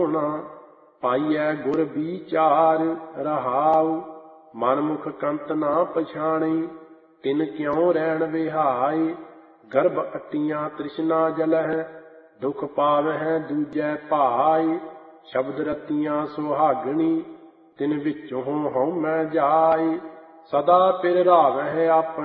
ਪਾਈਐ ਗੁਰ ਵਿਚਾਰ ਰਹਾਉ। ਮਨਮੁਖ ਕੰਤ ਨਾ ਪਛਾਣੀ, ਤਿਨ ਕਿਉ ਰਹਿਣ ਵਿਹਾਈ। ਗਰਭ ਅਟੀਆਂ ਤ੍ਰਿਸ਼ਨਾ ਜਲਹਿ, ਦੁਖ ਪਾਵਹਿ ਦੂਜੈ ਭਾਈ। ਸ਼ਬਦ ਰਤੀਆਂ ਸੁਹਾਗਣੀ, ਤਿਨ ਵਿੱਚੋਂ ਹਉਮੈ ਜਾਈ। ਸਦਾ ਪਿਰ ਰਾਵਹਿ ਆਪਣੀ,